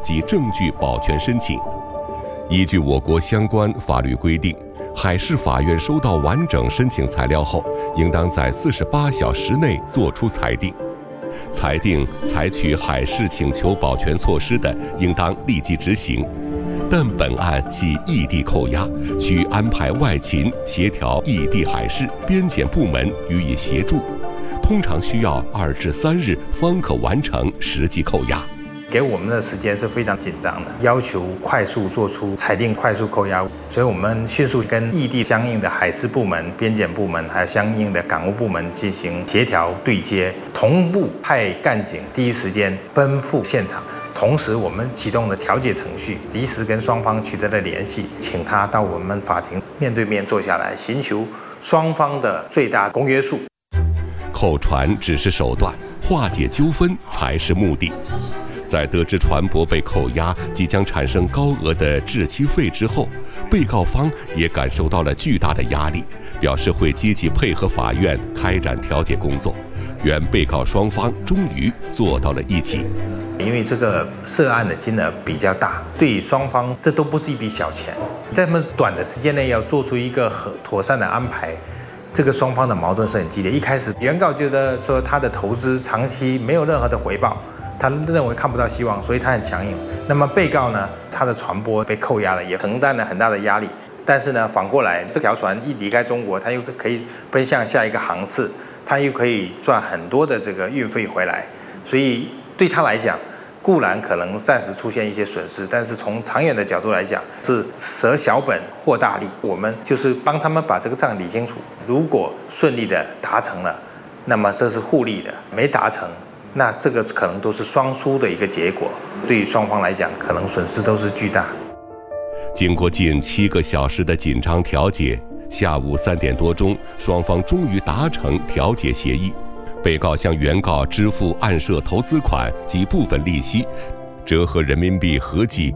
及证据保全申请。依据我国相关法律规定，海事法院收到完整申请材料后，应当在48小时内作出裁定。裁定采取海事请求保全措施的，应当立即执行。但本案系异地扣押，需安排外勤协调异地海事边检部门予以协助，通常需要2至3日方可完成实际扣押。 给我们的时间是非常紧张的，要求快速做出裁定、快速扣押，所以我们迅速跟异地相应的海事部门、边检部门，还有相应的港务部门进行协调对接，同步派干警第一时间奔赴现场。同时，我们启动了调解程序，及时跟双方取得了联系，请他到我们法庭面对面坐下来，寻求双方的最大公约数。 扣船只是手段，化解纠纷才是目的。在得知船舶被扣押，即将产生高额的滞期费之后，被告方也感受到了巨大的压力，表示会积极配合法院开展调解工作。原被告双方终于坐到了一起。 因为这个涉案的金额比较大，对于双方这都不是一笔小钱，在这么短的时间内要做出一个妥善的安排，这个双方的矛盾是很激烈。一开始原告觉得说他的投资长期没有任何的回报，他认为看不到希望，所以他很强硬。那么被告呢，他的船舶被扣押了，也承担了很大的压力。但是呢，反过来这条船一离开中国，他又可以奔向下一个航次，他又可以赚很多的这个运费回来，所以对他来讲，固然可能暂时出现一些损失，但是从长远的角度来讲，是舍小本获大利。我们就是帮他们把这个账理清楚，如果顺利的达成了，那么这是互利的；没达成，那这个可能都是双输的一个结果。对于双方来讲，可能损失都是巨大。 经过近7个小时的紧张调解，下午3点多钟，双方终于达成调解协议。被告向原告支付案涉投资款及部分利息，折合人民币合计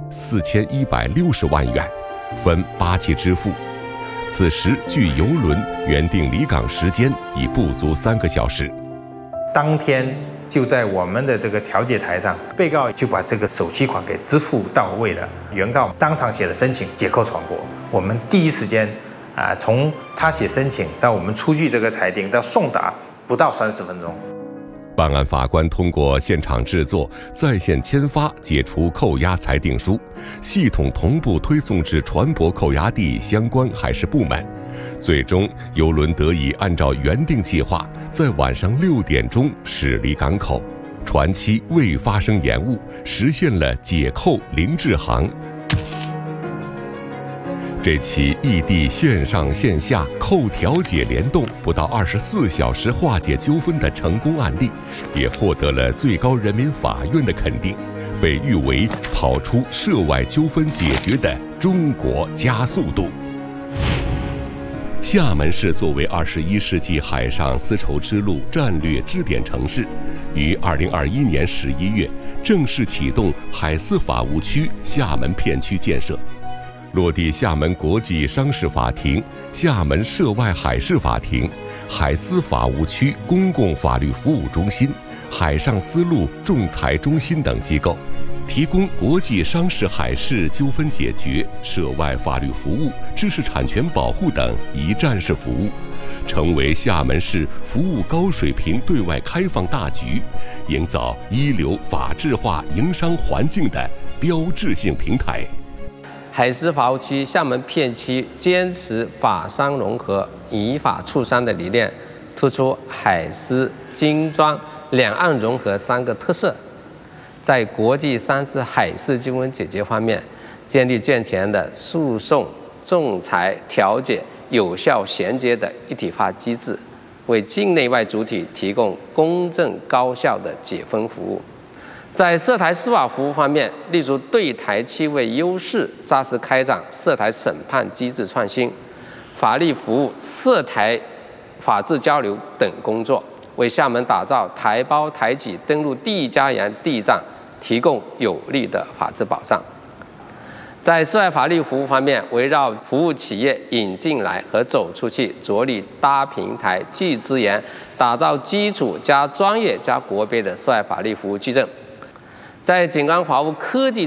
4160万元，分8期支付。此时距邮轮原定离港时间已不足3个小时。 当天就在我们的这个调解台上，被告就把这个首期款给支付到位了。原告当场写了申请解扣船舶，我们第一时间从他写申请到我们出具这个裁定到送达，不到30分钟。 办案法官通过现场制作、在线签发、解除扣押裁定书，系统同步推送至船舶扣押地相关海事部门。最终，邮轮得以按照原定计划，在晚上6点钟驶离港口，船期未发生延误，实现了解扣零滞航。这起异地线上线下扣调解联动不到24小时化解纠纷的成功案例，也获得了最高人民法院的肯定，被誉为跑出涉外纠纷解决的中国加速度。厦门市作为21世纪海上丝绸之路战略支点城市，于2021年11月正式启动海丝法务区厦门片区建设。落地厦门国际商事法庭、厦门涉外海事法庭、海丝法务区公共法律服务中心、海上丝路仲裁中心等机构，提供国际商事海事纠纷解决、涉外法律服务、知识产权保护等一站式服务，成为厦门市服务高水平对外开放大局，营造一流法治化营商环境的标志性平台。 海丝法务区厦门片区坚持法商融合、以法促商的理念，突出海丝、精装、两岸融合3个特色，在国际商事海事纠纷解决方面，建立健全的诉讼、仲裁、调解有效衔接的一体化机制，为境内外主体提供公正高效的解纷服务。在涉台司法服务方面，立足对台区位优势，扎实开展涉台审判机制创新、法律服务、涉台法治交流等工作，为厦门打造台胞台企登陆第一家园第一站提供有力的法治保障。在涉外法律服务方面，围绕服务企业引进来和走出去，着力搭平台、聚资源，打造基础加专业加国别的涉外法律服务矩阵。在景观法务科技